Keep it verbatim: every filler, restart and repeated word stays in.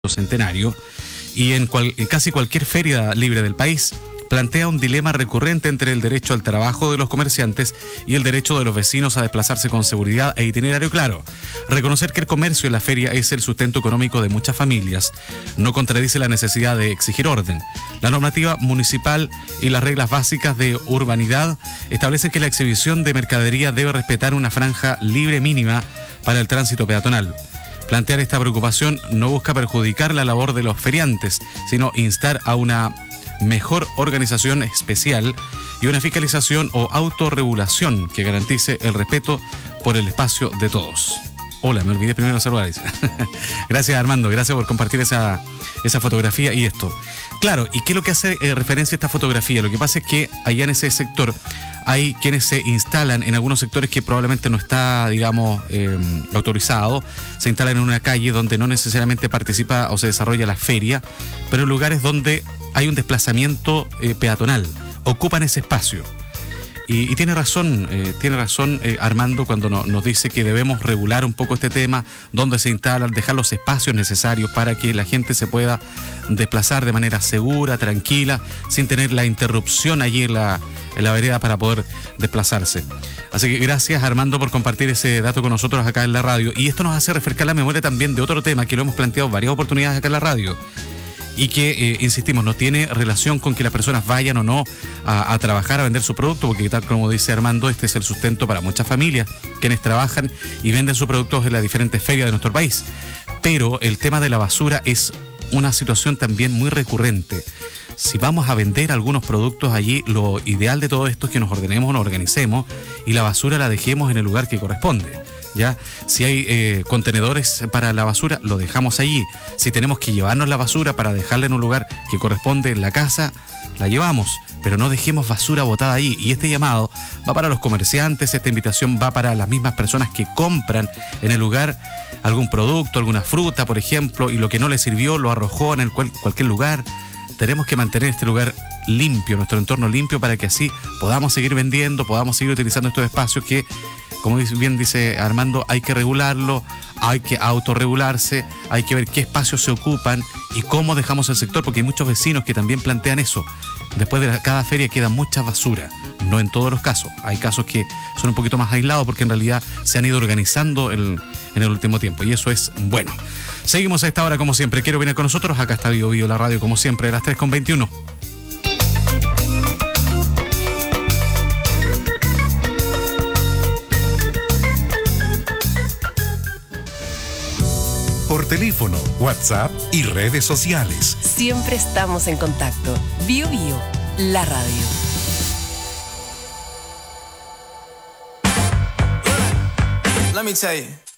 Centenario y en, cual, en casi cualquier feria libre del país plantea un dilema recurrente entre el derecho al trabajo de los comerciantes y el derecho de los vecinos a desplazarse con seguridad e itinerario claro. Reconocer que el comercio en la feria es el sustento económico de muchas familias no contradice la necesidad de exigir orden. La normativa municipal y las reglas básicas de urbanidad establecen que la exhibición de mercadería debe respetar una franja libre mínima para el tránsito peatonal. Plantear esta preocupación no busca perjudicar la labor de los feriantes, sino instar a una mejor organización especial y una fiscalización o autorregulación que garantice el respeto por el espacio de todos. Hola, me olvidé primero de saludar. Gracias, Armando, gracias por compartir esa, esa fotografía y esto. Claro, ¿y qué es lo que hace eh, referencia a esta fotografía? Lo que pasa es que allá en ese sector hay quienes se instalan en algunos sectores que probablemente no está, digamos, eh, autorizado. Se instalan en una calle donde no necesariamente participa o se desarrolla la feria, pero en lugares donde hay un desplazamiento eh, peatonal. Ocupan ese espacio. Y, y tiene razón, eh, tiene razón eh, Armando cuando no, nos dice que debemos regular un poco este tema, donde se instalan, dejar los espacios necesarios para que la gente se pueda desplazar de manera segura, tranquila, sin tener la interrupción allí en la, en la vereda para poder desplazarse. Así que gracias, Armando, por compartir ese dato con nosotros acá en la radio. Y esto nos hace refrescar la memoria también de otro tema que lo hemos planteado varias oportunidades acá en la radio. Y que, eh, insistimos, no tiene relación con que las personas vayan o no a, a trabajar, a vender su producto, porque tal como dice Armando, este es el sustento para muchas familias, quienes trabajan y venden sus productos en las diferentes ferias de nuestro país. Pero el tema de la basura es una situación también muy recurrente. Si vamos a vender algunos productos allí, lo ideal de todo esto es que nos ordenemos, nos organicemos y la basura la dejemos en el lugar que corresponde. ¿Ya? Si hay eh, contenedores para la basura, lo dejamos allí. Si tenemos que llevarnos la basura para dejarla en un lugar que corresponde en la casa, la llevamos, pero no dejemos basura botada ahí. Y este llamado va para los comerciantes, esta invitación va para las mismas personas que compran en el lugar algún producto, alguna fruta, por ejemplo, y lo que no le sirvió lo arrojó en el cual, cualquier lugar. Tenemos que mantener este lugar limpio, nuestro entorno limpio, para que así podamos seguir vendiendo, podamos seguir utilizando estos espacios que, como bien dice Armando, hay que regularlo, hay que autorregularse, hay que ver qué espacios se ocupan y cómo dejamos el sector, porque hay muchos vecinos que también plantean eso. Después de la, cada feria queda mucha basura, no en todos los casos. Hay casos que son un poquito más aislados porque en realidad se han ido organizando el, en el último tiempo y eso es bueno. Seguimos a esta hora como siempre. ¿Quiere venir con nosotros? Acá está Bio Bio, la radio como siempre, a las tres con veintiuno. Por teléfono, WhatsApp y redes sociales. Siempre estamos en contacto. Bio Bio, la radio. Let me tell you.